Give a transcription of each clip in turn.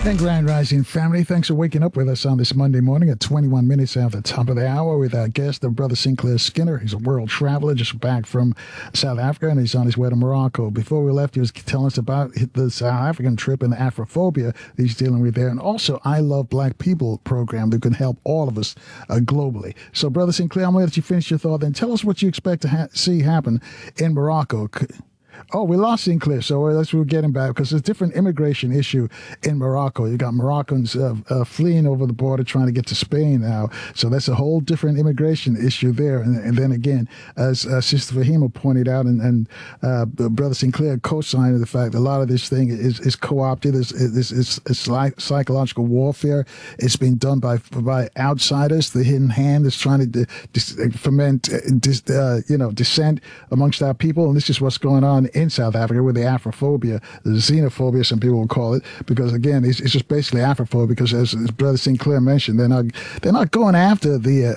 And Grand Rising family, thanks for waking up with us on this Monday morning at 21 minutes after the top of the hour with our guest, Brother Sinclair Skinner. He's a world traveler just back from South Africa, and he's on his way to Morocco. Before we left, he was telling us about the South African trip and the Afrophobia he's dealing with there, and also I Love Black People program that can help all of us globally. So, Brother Sinclair, I'm going to let you finish your thought, then tell us what you expect to see happen in Morocco. Oh, we lost Sinclair, so we'll get him back because there's a different immigration issue in Morocco. You got Moroccans fleeing over the border trying to get to Spain now, so that's a whole different immigration issue there. And then again, as Sister Fahima pointed out, and Brother Sinclair co-signed the fact that a lot of this thing is co-opted. It's like psychological warfare. It's being done by outsiders. The hidden hand is trying to foment dissent amongst our people, and this is what's going on in South Africa with the Afrophobia, the xenophobia, some people will call it, because again, it's just basically Afrophobia. Because as Brother Sinclair mentioned, they're not going after the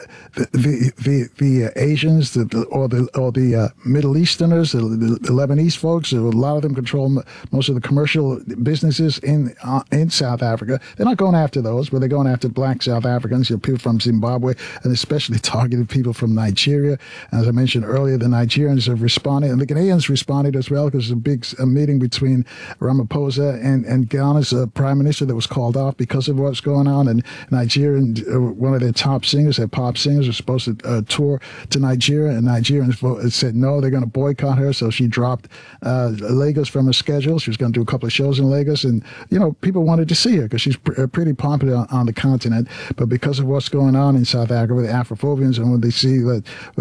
Asians, or the Middle Easterners, the Lebanese folks. A lot of them control most of the commercial businesses in South Africa. They're not going after those, but they're going after black South Africans, people from Zimbabwe, and especially targeted people from Nigeria. As I mentioned earlier, the Nigerians have responded, and the Ghanaians responded as well, because there's a meeting between Ramaphosa and Ghana's prime minister that was called off because of what's going on. And Nigeria, one of their top singers, their pop singers, were supposed to tour to Nigeria, and Nigerians said no, they're going to boycott her. So she dropped Lagos from her schedule. She was going to do a couple of shows in Lagos, and people wanted to see her because she's pretty popular on the continent. But because of what's going on in South Africa with the Afrophobians, and when they see that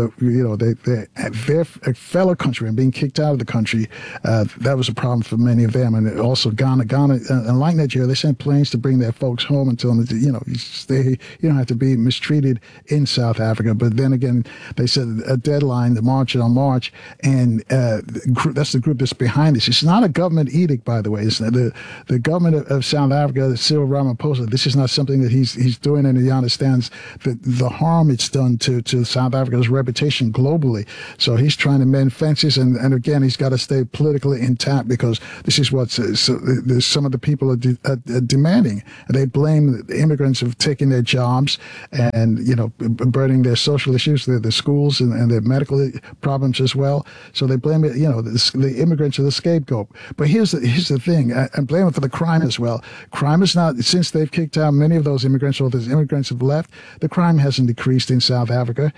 their fellow countrymen being kicked out of the country, that was a problem for many of them. And also Ghana, and like Nigeria, they sent planes to bring their folks home and tell them that, you don't have to be mistreated in South Africa. But then again, they set a deadline, the March on March, and that's the group that's behind this. It's not a government edict, by the way. It's the government of South Africa, Cyril Ramaphosa. This is not something that he's doing, and he understands the harm it's done to South Africa's reputation globally. So he's trying to mend fences, and again, he's got to stay politically intact, because this is what some of the people are demanding. They blame the immigrants of taking their jobs and burdening their social issues, their schools, and their medical problems as well. So they blame it. The immigrants are the scapegoat. But here's the thing, and blame it for the crime as well. Crime is not, since they've kicked out many of those immigrants, or those immigrants have left, the crime hasn't decreased in South Africa.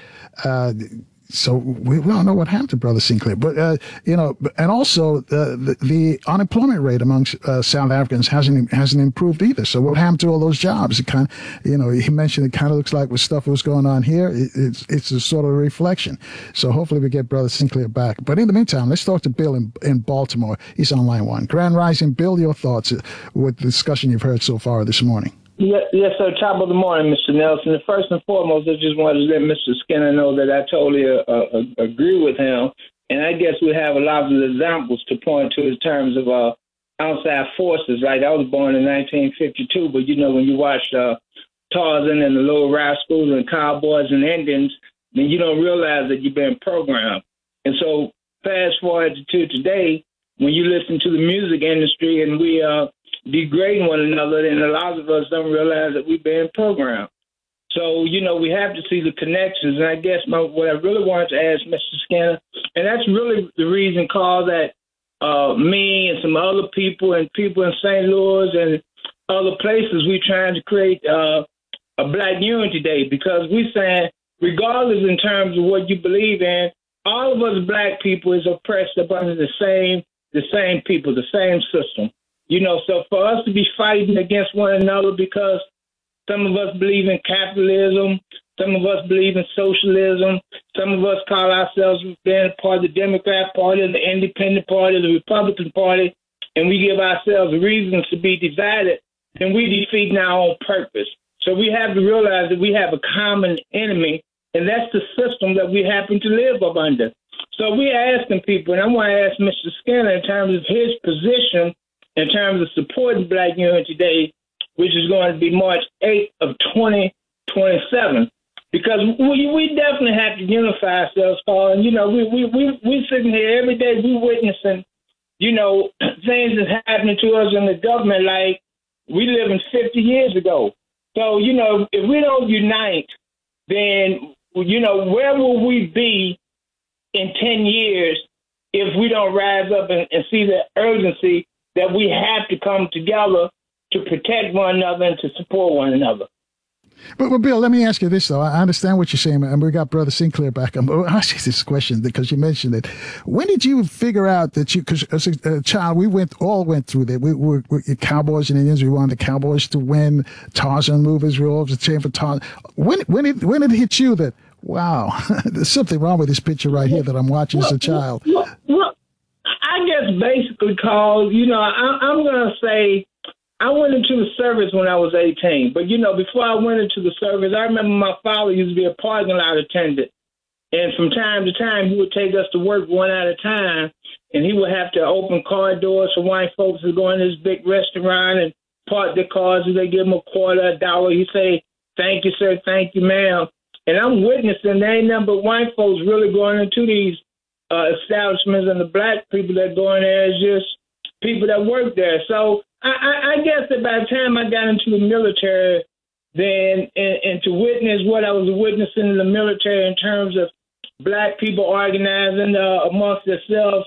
So we don't know what happened to Brother Sinclair, but and also the unemployment rate amongst South Africans hasn't improved either. So what happened to all those jobs? It kind of, he mentioned it kind of looks like with stuff that was going on here, it's a sort of reflection. So hopefully we get Brother Sinclair back. But in the meantime, let's talk to Bill in Baltimore. He's on line one. Grand Rising, Bill, your thoughts with the discussion you've heard so far this morning. Yes, sir. Top of the morning, Mr. Nelson. And first and foremost, I just wanted to let Mr. Skinner know that I totally agree with him. And I guess we have a lot of examples to point to in terms of outside forces. Like, I was born in 1952, but when you watch Tarzan and the Little Rascals and Cowboys and Indians, then you don't realize that you've been programmed. And so fast forward to today, when you listen to the music industry and we degrading one another, and a lot of us don't realize that we've been programmed. So, we have to see the connections. And I guess what I really wanted to ask Mr. Skinner, and that's really the reason, Carl, that me and some other people and people in St. Louis and other places, we're trying to create a Black Unity Day, because we're saying, regardless in terms of what you believe in, all of us Black people is oppressed up under the same people, the same system. So for us to be fighting against one another because some of us believe in capitalism, some of us believe in socialism, some of us call ourselves being part of the Democrat Party, the Independent Party, the Republican Party, and we give ourselves reasons to be divided, then we defeat our own purpose. So we have to realize that we have a common enemy, and that's the system that we happen to live up under. So we're asking people, and I want to ask Mr. Skinner in terms of his position in terms of supporting Black Unity Day, which is going to be March 8th of 2027, because we definitely have to unify ourselves, Paul. And, we sitting here every day, we witnessing, things that's happening to us in the government, like We live in 50 years ago. So, you know, if we don't unite, then, you know, where will we be in 10 years if we don't rise up and see the urgency that we have to come together to protect one another and to support one another? But Bill, let me ask you this, though. I understand what you're saying, and we got Brother Sinclair back. I'll ask you this question because you mentioned it. When did you figure out that because as a child, we all went through that. We were Cowboys and Indians. We wanted the Cowboys to win. Tarzan movies. We were all cheering for Tarzan. When it hit you that, wow, there's something wrong with this picture right here that I'm watching as a child? Well, I guess basically, Carl, you know, I'm going to say, I went into the service when I was 18. But, you know, before I went into the service, I remember my father used to be a parking lot attendant. And from time to time, he would take us to work one at a time. And he would have to open car doors for white folks to go in this big restaurant and park their cars. And they give them a quarter, $1. He'd say, "Thank you, sir. Thank you, ma'am." And I'm witnessing there ain't nothing but white folks really going into these establishments, and the black people that go in there is just people that work there. So I guess that by the time I got into the military, then and to witness what I was witnessing in the military in terms of black people organizing amongst themselves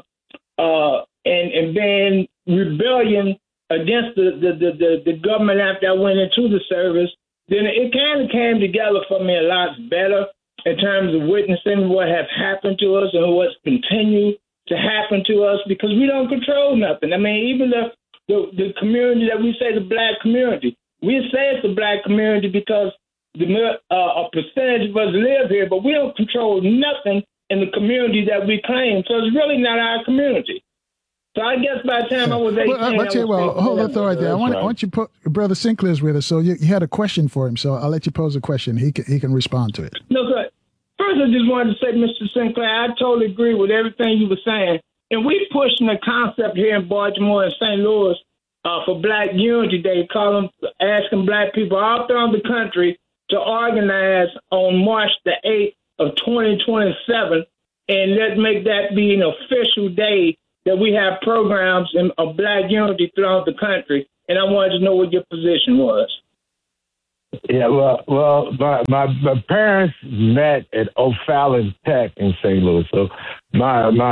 and being rebellion against the government after I went into the service, then it kind of came together for me a lot better in terms of witnessing what has happened to us and what's continued to happen to us, because we don't control nothing. I mean, even the community that we say the black community, we say it's the black community because a percentage of us live here, but we don't control nothing in the community that we claim. So it's really not our community. So I guess by the time I was 18, hold that thought right there. I want you to put Brother Sinclair's with us, so you had a question for him. So I'll let you pose a question. He can respond to it. No, sir. First, I just wanted to say, Mr. Sinclair, I totally agree with everything you were saying. And we pushing the concept here in Baltimore and St. Louis for Black Unity Day, asking black people all throughout the country to organize on March the 8th of 2027, and let's make that be an official day that we have programs of Black unity throughout the country. And I wanted to know what your position was. Yeah, well, my parents met at O'Fallon Tech in St. Louis. So when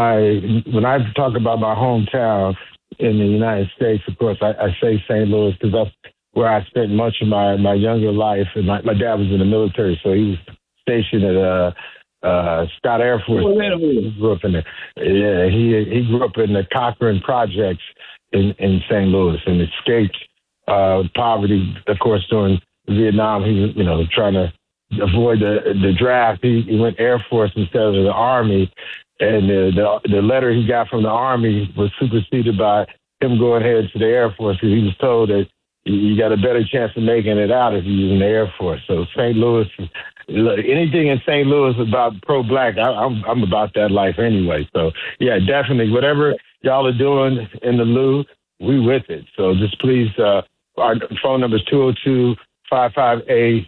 I talk about my hometown in the United States, of course, I say St. Louis because that's where I spent much of my younger life. And my dad was in the military, so he was stationed at Scott Air Force. He grew up in there. Yeah, he grew up in the Cochrane Projects in St. Louis and escaped poverty, of course, during Vietnam. He was, trying to avoid the draft. He went Air Force instead of the Army, and the letter he got from the Army was superseded by him going ahead to the Air Force because he was told that you got a better chance of making it out if you're in the Air Force. So St. Louis, anything in St. Louis about pro-black, I'm about that life anyway. So yeah, definitely, whatever y'all are doing in the Lou, we with it. So just please, our phone number is 202-558-5143.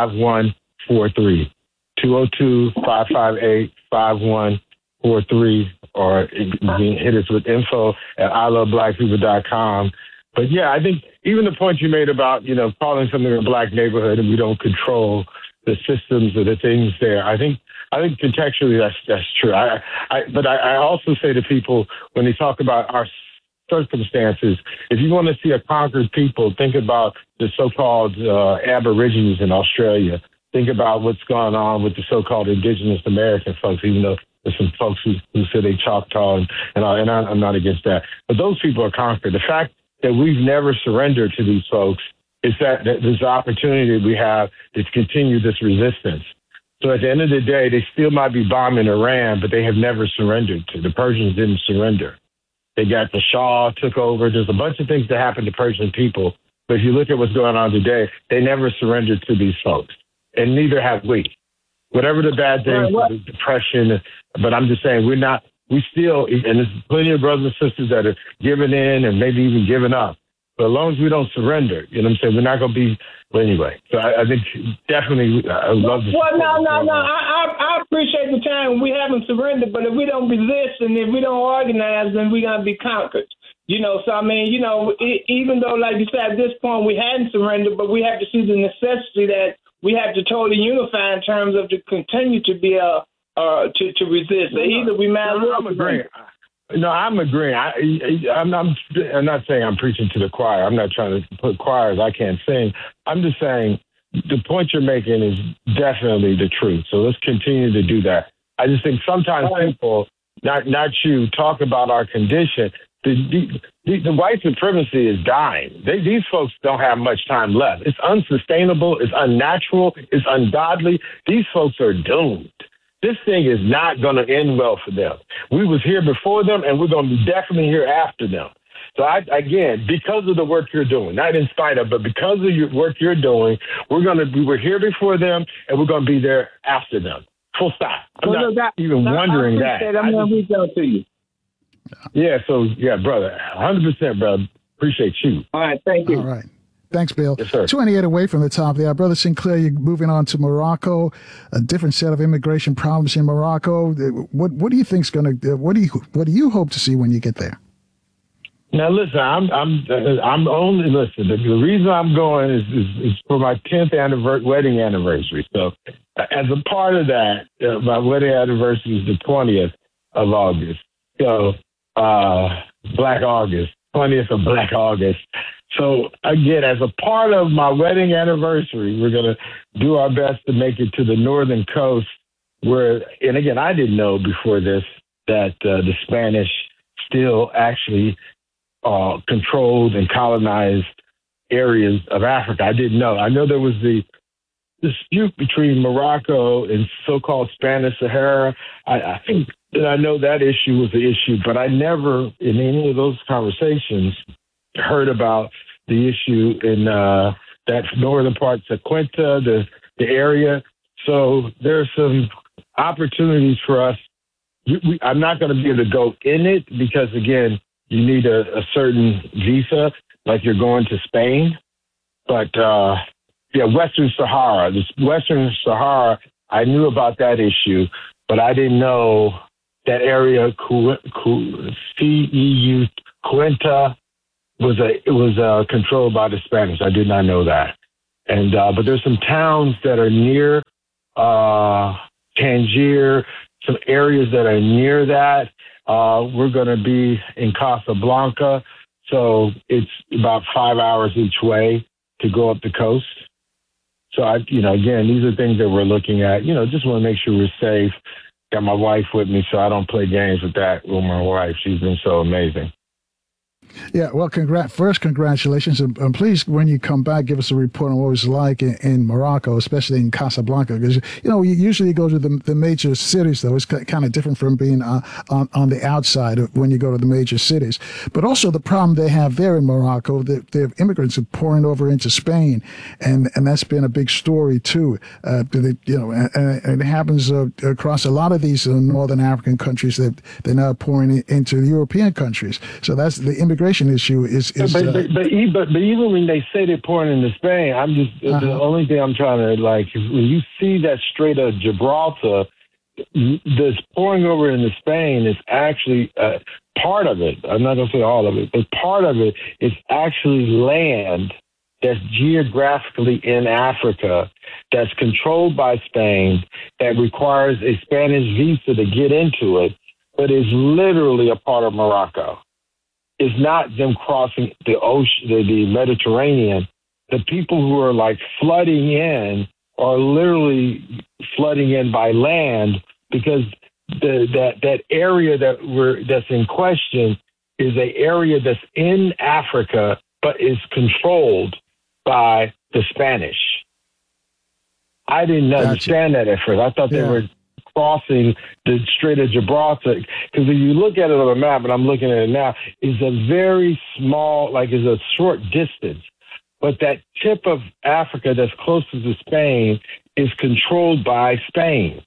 202-558-5143, or you can hit us with info@iloveblackpeople.com. But yeah, I think even the point you made about, calling something a black neighborhood and we don't control the systems or the things there, I think contextually that's true. But I also say to people when they talk about our circumstances, if you want to see a conquered people, think about the so-called Aborigines in Australia. Think about what's going on with the so-called Indigenous American folks, even though there's some folks who say they Choctaw, and I'm not against that. But those people are conquered. The fact that we've never surrendered to these folks is that there's an opportunity we have to continue this resistance. So at the end of the day, they still might be bombing Iran, but they have never surrendered. The Persians didn't surrender. They got the Shah took over. There's a bunch of things that happened to Persian people. But if you look at what's going on today, they never surrendered to these folks. And neither have we. Whatever the bad things, the depression, but I'm just saying we still, and there's plenty of brothers and sisters that are giving in and maybe even giving up. But as long as we don't surrender, I'm saying, we're not going to be, well, anyway. So I think definitely I would love to. Well, no. I appreciate the time. We haven't surrendered, but if we don't resist and if we don't organize, then we're going to be conquered. So I mean, even though, like you said, at this point we hadn't surrendered, but we have to see the necessity that we have to totally unify in terms of to continue to be to resist. So either we might. I'm agreeing. No, I'm agreeing. I'm not saying I'm preaching to the choir. I'm not trying to put choirs. I can't sing. I'm just saying the point you're making is definitely the truth. So let's continue to do that. I just think sometimes people, not you, talk about our condition. The white supremacy is dying. These folks don't have much time left. It's unsustainable. It's unnatural. It's ungodly. These folks are doomed. This thing is not going to end well for them. We was here before them, and we're going to be definitely here after them. So again, because of the work you're doing, not in spite of, but because of your work you're doing, we're here before them, and we're going to be there after them. Full stop. I'm not even wondering that. I'm going to reach out to you. Yeah. So brother, 100%, brother. Appreciate you. All right. Thank you. All right. Thanks, Bill. Yes, sir. 28 away from the top there. Brother Sinclair, you're moving on to Morocco, a different set of immigration problems in Morocco. What do you think's going to, what do you hope to see when you get there? Now, listen, I'm only, listen, the reason I'm going is for my 10th wedding anniversary. So as a part of that, my wedding anniversary is the 20th of August. So, Black August, 20th of Black August. So again, as a part of my wedding anniversary, we're going to do our best to make it to the northern coast where, and again, I didn't know before this that the Spanish still actually controlled and colonized areas of Africa. I didn't know. I know there was the dispute between Morocco and so-called Spanish Sahara. I think that I know that issue was the issue, but I never, in any of those conversations, heard about the issue in that northern part, Sequenta, the area. So there's some opportunities for us. I'm not going to be able to go in it because, again, you need a certain visa, like you're going to Spain. But, Western Sahara. This Western Sahara, I knew about that issue, but I didn't know that area, CEU, Cuenta, was controlled by the Spanish. I did not know that. And but there's some towns that are near Tangier, some areas that are near that. We're going to be in Casablanca, so it's about 5 hours each way to go up the coast. So again, these are things that we're looking at. Just want to make sure we're safe. Got my wife with me, so I don't play games with with my wife. She's been so amazing. Yeah, well, congratulations. And please, when you come back, give us a report on what it was like in Morocco, especially in Casablanca, because, you usually go to the major cities, though. It's kind of different from being on the outside when you go to the major cities. But also the problem they have there in Morocco, the immigrants are pouring over into Spain, and that's been a big story, too. And it happens across a lot of these northern African countries that they're now pouring into European countries. So that's the immigration issue is but even when they say they're pouring into Spain, I'm just the only thing I'm trying to is when you see that Strait of Gibraltar, this pouring over into Spain is actually part of it. I'm not going to say all of it, but part of it is actually land that's geographically in Africa, that's controlled by Spain, that requires a Spanish visa to get into it, but is literally a part of Morocco. It's not them crossing the ocean, the Mediterranean. The people who are flooding in are literally flooding in by land because that area that's in question is an area that's in Africa but is controlled by the Spanish. I didn't understand that at first. I thought they were crossing the Strait of Gibraltar, because if you look at it on a map, and I'm looking at it now, is a very small, is a short distance. But that tip of Africa that's closest to Spain is controlled by Spain,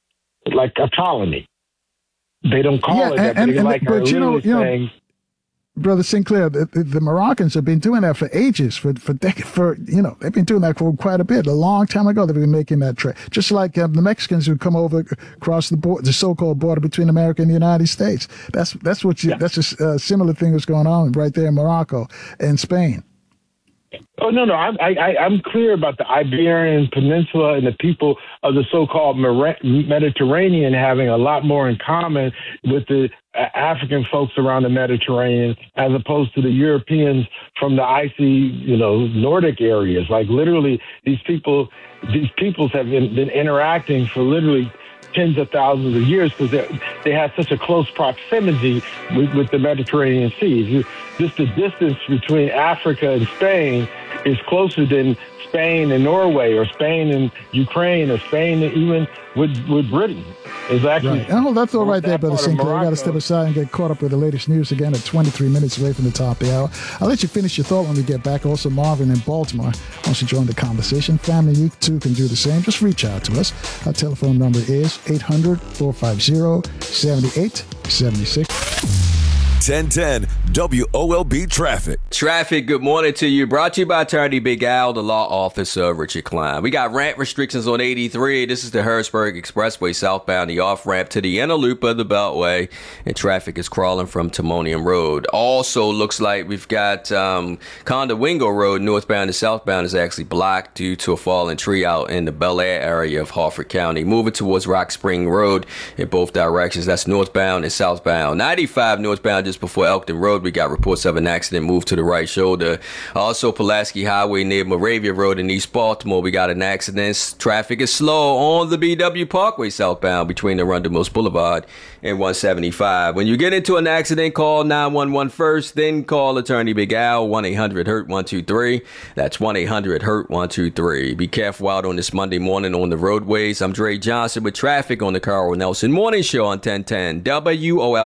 like a colony. They don't call it that, but Brother Sinclair, the Moroccans have been doing that for ages, for decades, they've been doing that for quite a bit. A long time ago, they've been making that trade. Just like the Mexicans who come over across the border, the so-called border between America and the United States. That's a similar thing that's going on right there in Morocco and Spain. Oh, no. I'm clear about the Iberian Peninsula and the people of the so-called Mediterranean having a lot more in common with the African folks around the Mediterranean as opposed to the Europeans from the icy, Nordic areas. Like literally these peoples have been interacting for literally tens of thousands of years because they have such a close proximity with the Mediterranean Sea. Just the distance between Africa and Spain is closer than Spain and Norway, or Spain and Ukraine, or Spain even with Britain. Exactly. Right. Oh, that's all right there, Brother Sinclair. I got to step aside and get caught up with the latest news again at 23 minutes away from the top of the hour. I'll let you finish your thought when we get back. Also, Marvin in Baltimore wants to join the conversation. Family, you too can do the same. Just reach out to us. Our telephone number is 800-450-7876. 1010 WOLB Traffic. Traffic, good morning to you. Brought to you by Attorney Big Al, the law office of Richard Klein. We got ramp restrictions on 83. This is the Harrisburg Expressway southbound, the off-ramp to the inner loop of the Beltway. And traffic is crawling from Timonium Road. Also looks like we've got Conda-Wingo Road, northbound and southbound, is actually blocked due to a fallen tree out in the Bel Air area of Harford County. Moving towards Rock Spring Road in both directions. That's northbound and southbound. 95 northbound just before Elkton Road, we got reports of an accident, moved to the right shoulder. Also, Pulaski Highway near Moravia Road in East Baltimore, we got an accident. Traffic is slow on the BW Parkway southbound between the Arundel Mills Boulevard and 175. When you get into an accident, call 911 first, then call Attorney Big Al, 1-800-HURT-123. That's 1-800-HURT-123. Be careful out on this Monday morning on the roadways. I'm Dre Johnson with traffic on the Carl Nelson Morning Show on 1010 WOL.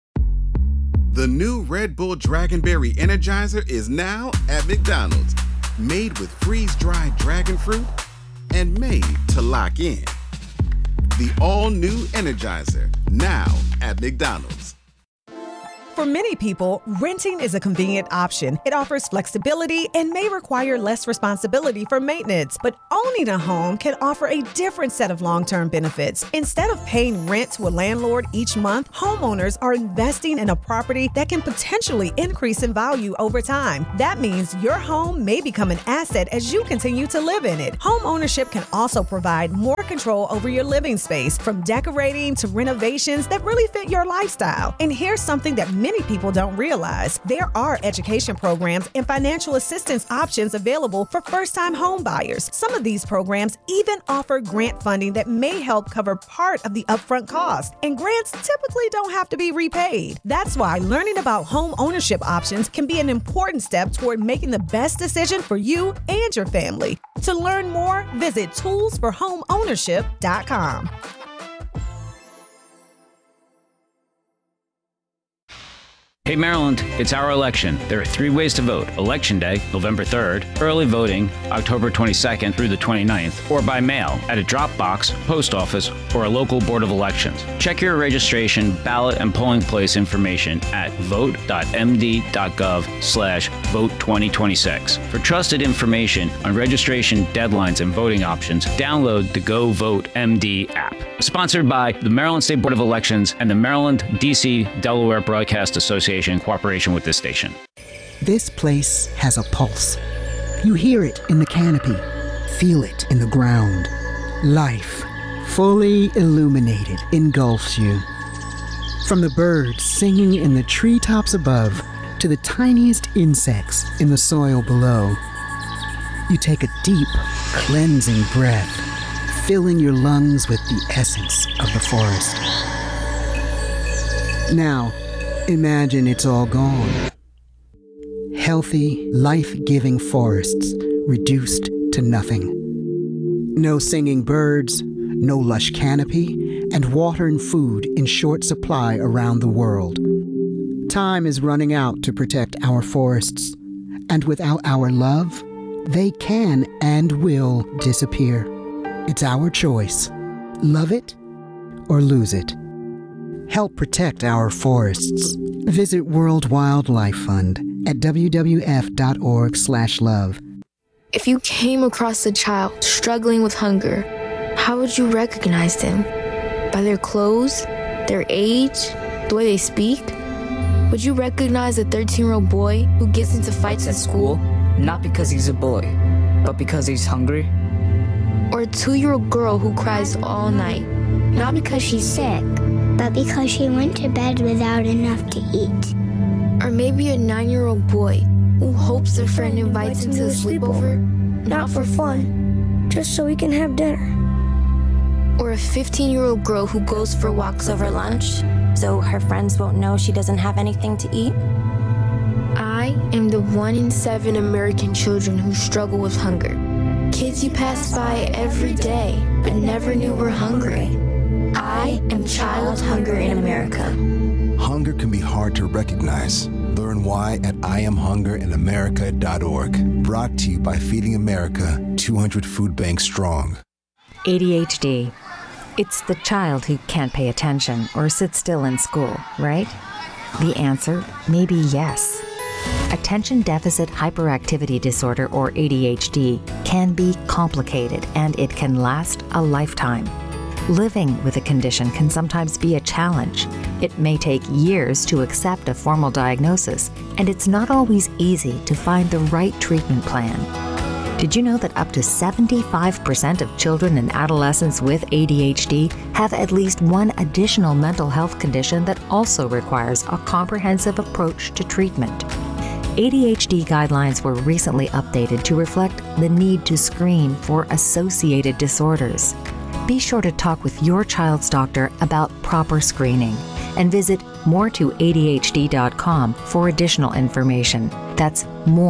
The new Red Bull Dragonberry Energizer is now at McDonald's. Made with freeze-dried dragon fruit and made to lock in. The all-new Energizer, now at McDonald's. For many people, renting is a convenient option. It offers flexibility and may require less responsibility for maintenance. But owning a home can offer a different set of long-term benefits. Instead of paying rent to a landlord each month, homeowners are investing in a property that can potentially increase in value over time. That means your home may become an asset as you continue to live in it. Home ownership can also provide more control over your living space, from decorating to renovations that really fit your lifestyle. And here's something that many people don't realize. There are education programs and financial assistance options available for first-time home buyers. Some of these programs even offer grant funding that may help cover part of the upfront cost. And grants typically don't have to be repaid. That's why learning about home ownership options can be an important step toward making the best decision for you and your family. To learn more, visit toolsforhomeownership.com. Hey Maryland, it's our election. There are 3 ways to vote. Election Day, November 3rd, early voting, October 22nd through the 29th, or by mail at a drop box, post office, or a local board of elections. Check your registration, ballot, and polling place information at vote.md.gov/vote2026. For trusted information on registration deadlines and voting options, download the Go Vote MD app. Sponsored by the Maryland State Board of Elections and the Maryland, D.C., Delaware Broadcast Association in cooperation with this station. This place has a pulse. You hear it in the canopy, feel it in the ground. Life, fully illuminated, engulfs you. From the birds singing in the treetops above to the tiniest insects in the soil below, you take a deep, cleansing breath, filling your lungs with the essence of the forest. Now, imagine it's all gone. Healthy, life-giving forests reduced to nothing. No singing birds, no lush canopy, and water and food in short supply around the world. Time is running out to protect our forests, and without our love, they can and will disappear. It's our choice. Love it or lose it. help protect our forests. Visit World Wildlife Fund at WWF.org/love. If you came across a child struggling with hunger, how would you recognize them? By their clothes, their age, the way they speak? Would you recognize a 13-year-old boy who gets into fights at school? Not because he's a boy, but because he's hungry? Or a 2-year-old girl who cries all night, not because she's sick, but because she went to bed without enough to eat? Or maybe a 9-year-old boy who hopes a friend invites him to a sleepover, not for fun, just so he can have dinner. Or a 15-year-old girl who goes for walks over lunch, so her friends won't know she doesn't have anything to eat? I am the 1 in 7 American children who struggle with hunger. Kids you pass by every day, but never knew were hungry. I am Child Hunger in America. Hunger can be hard to recognize. Learn why at IamHungerInAmerica.org. Brought to you by Feeding America, 200 food banks strong. ADHD. It's the child who can't pay attention or sit still in school, right? The answer may be yes. Attention Deficit Hyperactivity Disorder, or ADHD, can be complicated and it can last a lifetime. Living with a condition can sometimes be a challenge. It may take years to accept a formal diagnosis, and it's not always easy to find the right treatment plan. Did you know that up to 75% of children and adolescents with ADHD have at least one additional mental health condition that also requires a comprehensive approach to treatment? ADHD guidelines were recently updated to reflect the need to screen for associated disorders. Be sure to talk with your child's doctor about proper screening and visit more2adhd.com for additional information. That's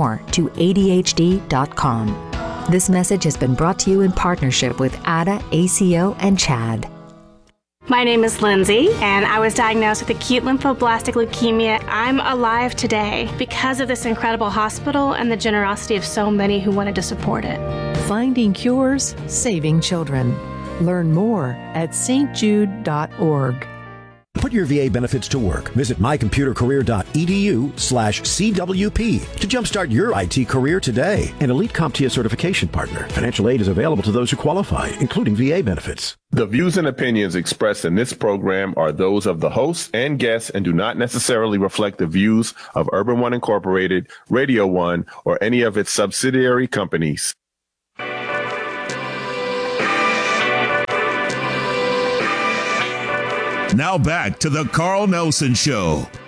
more2adhd.com. This message has been brought to you in partnership with ADA, ACO, and CHAD. My name is Lindsay, and I was diagnosed with acute lymphoblastic leukemia. I'm alive today because of this incredible hospital and the generosity of so many who wanted to support it. Finding cures, saving children. Learn more at stjude.org. Put your VA benefits to work. Visit mycomputercareer.edu/CWP to jumpstart your IT career today. An elite CompTIA certification partner. Financial aid is available to those who qualify, including VA benefits. The views and opinions expressed in this program are those of the hosts and guests and do not necessarily reflect the views of Urban One Incorporated, Radio One, or any of its subsidiary companies. Now back to the Carl Nelson Show